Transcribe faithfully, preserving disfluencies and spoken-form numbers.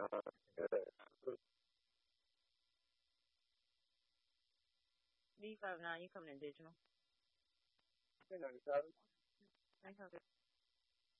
Uh, uh, B five nine, you coming in digital. ninety-seven. nine hundred.